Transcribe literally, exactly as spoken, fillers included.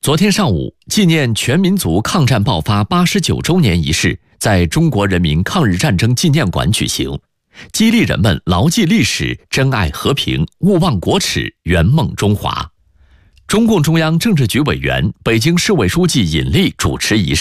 昨天上午，纪念全民族抗战爆发八十九周年仪式在中国人民抗日战争纪念馆举行，激励人们牢记历史、珍爱和平、勿忘国耻、圆梦中华。中共中央政治局委员、北京市委书记尹力主持仪式。